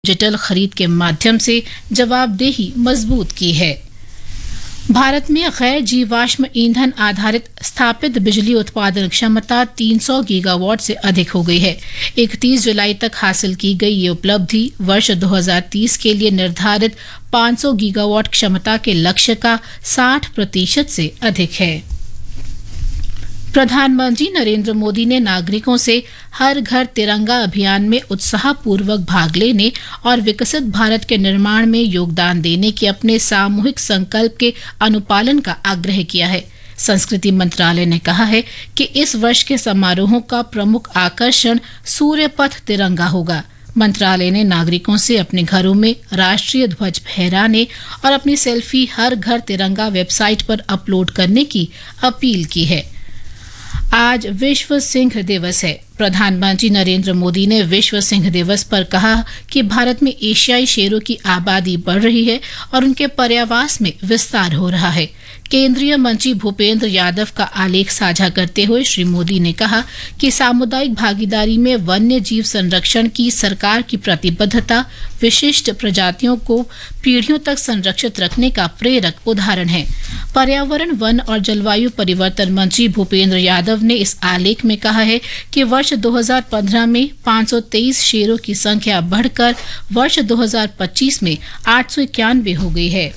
Digital खरीद के माध्यम से जवाबदेही मजबूत की है। भारत में गैर जीवाश्म ईंधन आधारित स्थापित बिजली उत्पादन क्षमता 300 गीगावाट से अधिक हो गई है। 31 जुलाई तक हासिल की गई ये उपलब्धि वर्ष 2030 के लिए निर्धारित 500 गीगावाट क्षमता के लक्ष्य का 60% से अधिक है। प्रधानमंत्री नरेंद्र मोदी ने नागरिकों से हर घर तिरंगा अभियान में उत्साहपूर्वक भाग लेने और विकसित भारत के निर्माण में योगदान देने के अपने सामूहिक संकल्प के अनुपालन का आग्रह किया है। संस्कृति मंत्रालय ने कहा है कि इस वर्ष के समारोहों का प्रमुख आकर्षण सूर्य पथ तिरंगा होगा। मंत्रालय ने नागरिकों से अपने घरों में राष्ट्रीय ध्वज फहराने और अपनी सेल्फी हर घर तिरंगा वेबसाइट पर अपलोड करने की अपील की है। आज विश्व सिंह दिवस है। प्रधानमंत्री नरेंद्र मोदी ने विश्व सिंह दिवस पर कहा कि भारत में एशियाई शेरों की आबादी बढ़ रही है और उनके पर्यावास में विस्तार हो रहा है। केंद्रीय मंत्री भूपेंद्र यादव का आलेख साझा करते हुए श्री मोदी ने कहा कि सामुदायिक भागीदारी में वन्य जीव संरक्षण की सरकार की प्रतिबद्धता विशिष्ट प्रजातियों को पीढ़ियों तक संरक्षित रखने का प्रेरक उदाहरण है। पर्यावरण, वन और जलवायु परिवर्तन मंत्री भूपेंद्र यादव ने इस आलेख में कहा है कि वर्ष 2015 में 523 शेरों की संख्या बढ़कर वर्ष 2025 में 891 हो गई है।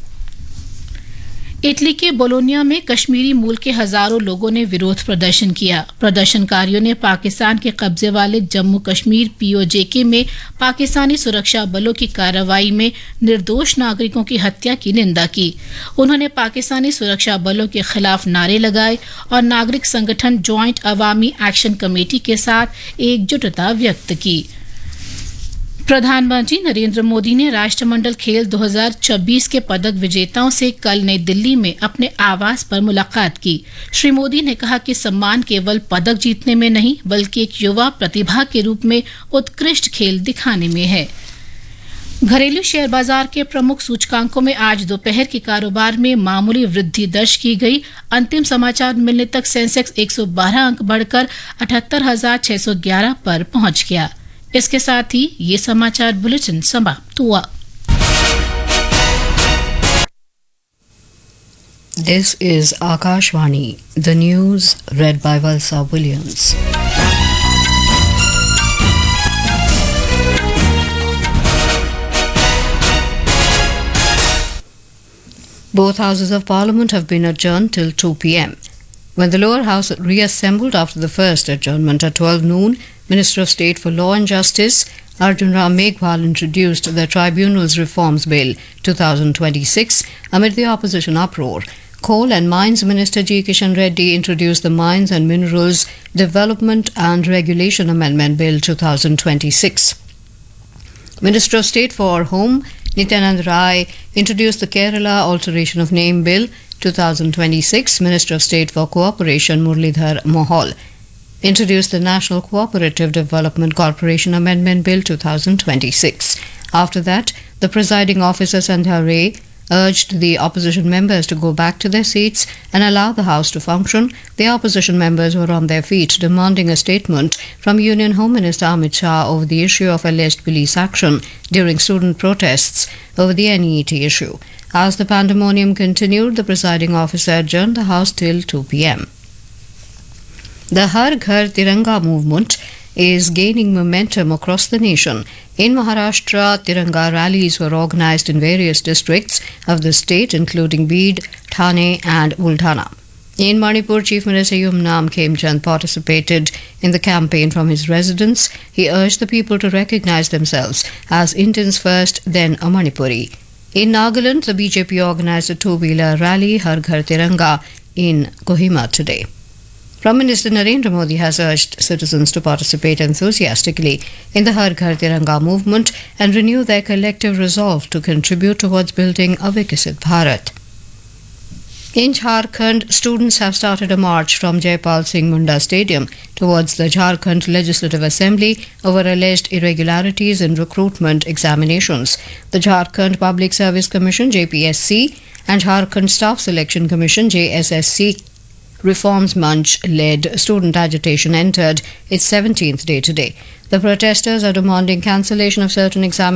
इटली के बोलोनिया में कश्मीरी मूल के हजारों लोगों ने विरोध प्रदर्शन किया। प्रदर्शनकारियों ने पाकिस्तान के कब्जे वाले जम्मू कश्मीर पीओजेके में पाकिस्तानी सुरक्षा बलों की कार्रवाई में निर्दोष नागरिकों की हत्या की निंदा की। उन्होंने पाकिस्तानी सुरक्षा बलों के खिलाफ नारे लगाए और नागरिक संगठन ज्वाइंट अवामी एक्शन कमेटी के साथ एकजुटता व्यक्त की। प्रधानमंत्री नरेंद्र मोदी ने राष्ट्रमंडल खेल 2026 के पदक विजेताओं से कल नई दिल्ली में अपने आवास पर मुलाकात की। श्री मोदी ने कहा कि सम्मान केवल पदक जीतने में नहीं बल्कि एक युवा प्रतिभा के रूप में उत्कृष्ट खेल दिखाने में है। घरेलू शेयर बाजार के प्रमुख सूचकांकों में आज दोपहर के कारोबार में मामूली वृद्धि दर्ज की गई। अंतिम समाचार मिलने तक सेंसेक्स 112 अंक बढ़कर 78,611 पर पहुंच गया। इसके साथ ही ये समाचार बुलेटिन समाप्त हुआ। This is Akashvani, the news read by Valsa Williams. Both houses of parliament have been adjourned till 2 p.m. When the lower house reassembled after the first adjournment at 12 noon, Minister of State for Law and Justice Arjun Ram Meghwal introduced the Tribunals Reforms Bill 2026 amid the opposition uproar. Coal and Mines Minister G. Kishan Reddy introduced the Mines and Minerals Development and Regulation Amendment Bill 2026. Minister of State for Home Nityanand Rai introduced the Kerala Alteration of Name Bill 2026. Minister of State for Cooperation Murlidhar Mohol introduced the National Cooperative Development Corporation Amendment Bill 2026. After that, the presiding officer Sandhya Ray urged the opposition members to go back to their seats and allow the House to function. The opposition members were on their feet demanding a statement from Union Home Minister Amit Shah over the issue of alleged police action during student protests over the NEET issue. As the pandemonium continued, the presiding officer adjourned the House till 2 p.m. The Har Ghar Tiranga movement is gaining momentum across the nation. In Maharashtra, Tiranga rallies were organized in various districts of the state, including Beed, Thane, and Buldhana. In Manipur, Chief Minister Yumnam Khemchand participated in the campaign from his residence. He urged the people to recognize themselves as Indians first, then a Manipuri. In Nagaland, the BJP organized a two-wheeler rally, Har Ghar Tiranga, in Kohima today. Prime Minister Narendra Modi has urged citizens to participate enthusiastically in the Har Ghar Tiranga movement and renew their collective resolve to contribute towards building a Vikasit Bharat. In Jharkhand, students have started a march from Jaipal Singh Munda Stadium towards the Jharkhand Legislative Assembly over alleged irregularities in recruitment examinations. The Jharkhand Public Service Commission (JPSC) and Jharkhand Staff Selection Commission (JSSC) Reforms Munch-led student agitation entered its 17th day today. The protesters are demanding cancellation of certain examinations